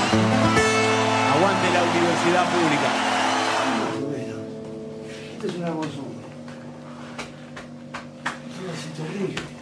Aguante la universidad pública. Bueno, esta es una consulta. Es una citorrillo.